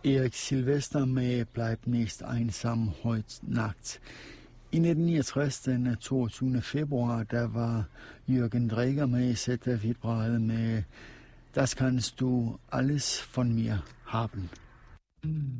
Erik Silvester med Bleib nicht einsam heute Nacht. I 1969, den 22. februar, der var Jürgen Dreger med i Sætte Vibræde med Das kannst du alles von mir haben.